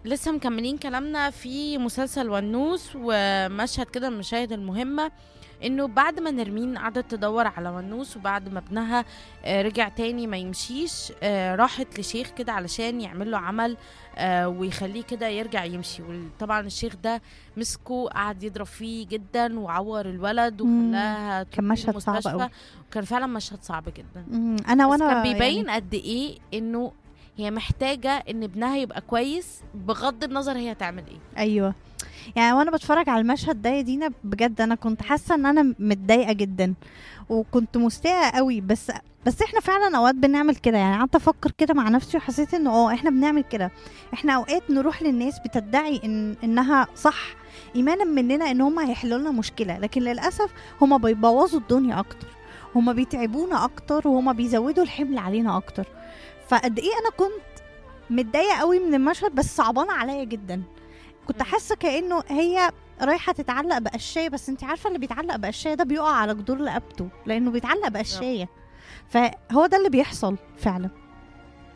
لسه مكملين كلامنا في مسلسل ونوس، ومشهد كده من المشاهد المهمة انه بعد ما نرمين قعدت تدور على ونوس، وبعد ما ابنها رجع تاني ما يمشيش، راحت لشيخ كده علشان يعمل له عمل ويخليه كده يرجع يمشي. وطبعا الشيخ ده مسكه قعد يضرب فيه جدا وعور الولد وخلاها كان تروح مشهد صعب قوي. المستشفى. وكان فعلا مشهد صعب جدا. انا بس كان وانا بيبين يعني قد ايه انه هي محتاجة ان ابنها يبقى كويس بغض النظر هي تعمل ايه. ايوه، يعني وانا بتفرج على المشهد ده يا دينا بجد انا كنت حاسه ان انا متضايقه جدا وكنت مستاءه قوي. بس احنا فعلا اوقات بنعمل كده. يعني قعدت افكر كده مع نفسي وحسيت انه احنا بنعمل كده. احنا اوقات نروح للناس بتدعي انها صح، ايمانا مننا ان هم هيحلوا لنا مشكله، لكن للاسف هم بيبوظوا الدنيا اكتر، هم بيتعبونا اكتر، وهم بيزودوا الحمل علينا اكتر. فقد ايه انا كنت متضايقه قوي من المشهد، بس صعبانه عليا جدا. كنت مم. حاسه كانه هي رايحه تتعلق بقشايه، بس انت عارفه اللي بيتعلق بقشايه ده بيقع على جدور رقبته لانه بيتعلق بالظبط. بقشايه. فهو ده اللي بيحصل فعلا.